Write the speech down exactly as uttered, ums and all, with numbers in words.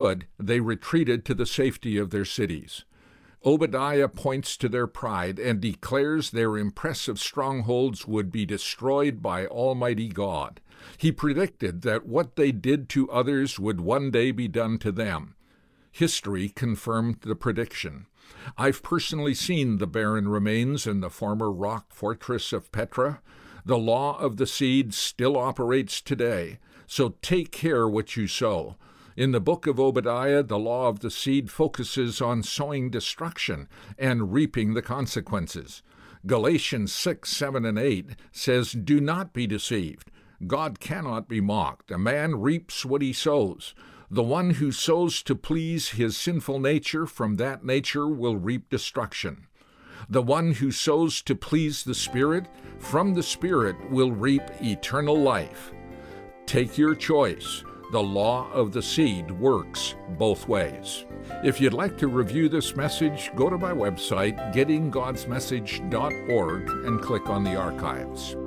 could, they retreated to the safety of their cities. Obadiah points to their pride and declares their impressive strongholds would be destroyed by Almighty God. He predicted that what they did to others would one day be done to them. History confirmed the prediction. I've personally seen the barren remains in the former rock fortress of Petra. The law of the seed still operates today, so take care what you sow. In the book of Obadiah, the law of the seed focuses on sowing destruction and reaping the consequences. Galatians six, seven, and eight says, "Do not be deceived. God cannot be mocked. A man reaps what he sows. The one who sows to please his sinful nature, from that nature will reap destruction. The one who sows to please the Spirit, from the Spirit will reap eternal life." Take your choice. The law of the seed works both ways. If you'd like to review this message, go to my website, getting gods message dot org, and click on the archives.